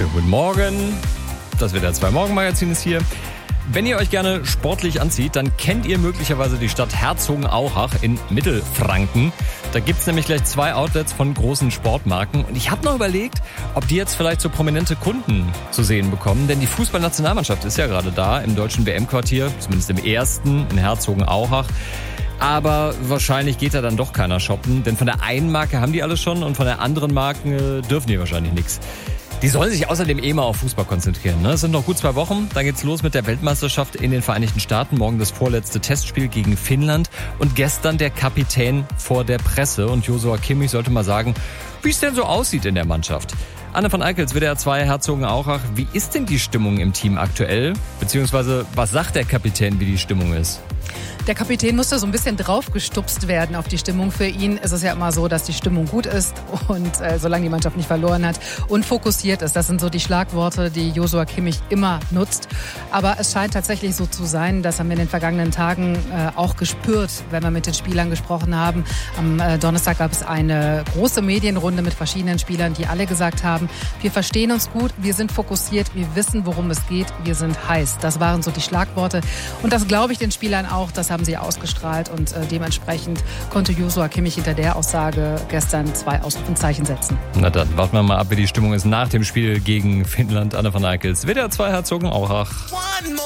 Schönen guten Morgen. Das WDR 2 Morgenmagazin ist hier. Wenn ihr euch gerne sportlich anzieht, dann kennt ihr möglicherweise die Stadt Herzogenaurach in Mittelfranken. Da gibt's nämlich gleich 2 Outlets von großen Sportmarken. Und ich habe noch überlegt, ob die jetzt vielleicht so prominente Kunden zu sehen bekommen. Denn die Fußballnationalmannschaft ist ja gerade da im deutschen WM-Quartier, zumindest im ersten in Herzogenaurach. Aber wahrscheinlich geht da dann doch keiner shoppen. Denn von der einen Marke haben die alle schon und von der anderen Marke dürfen die wahrscheinlich nichts. Die sollen sich außerdem mal auf Fußball konzentrieren. Es sind noch gut 2 Wochen, dann geht's los mit der Weltmeisterschaft in den Vereinigten Staaten. Morgen das vorletzte Testspiel gegen Finnland und gestern der Kapitän vor der Presse. Und Joshua Kimmich sollte mal sagen, wie es denn so aussieht in der Mannschaft. Anne von Eickels, WDR 2 Herzogenaurach. Wie ist denn die Stimmung im Team aktuell? Beziehungsweise, was sagt der Kapitän, wie die Stimmung ist? Der Kapitän musste so ein bisschen draufgestupst werden auf die Stimmung. Für ihn ist es ja immer so, dass die Stimmung gut ist und solange die Mannschaft nicht verloren hat und fokussiert ist. Das sind so die Schlagworte, die Joshua Kimmich immer nutzt. Aber es scheint tatsächlich so zu sein, das haben wir in den vergangenen Tagen auch gespürt, wenn wir mit den Spielern gesprochen haben. Am Donnerstag gab es eine große Medienrunde mit verschiedenen Spielern, die alle gesagt haben, wir verstehen uns gut, wir sind fokussiert, wir wissen, worum es geht, wir sind heiß. Das waren so die Schlagworte. Und das glaube ich den Spielern auch, das haben sie ausgestrahlt und dementsprechend konnte Joshua Kimmich hinter der Aussage gestern 2 Ausrufezeichen setzen. Na dann, warten wir mal ab, wie die Stimmung ist nach dem Spiel gegen Finnland. Anne von Eickels, WDR 2 Herzogenaurach.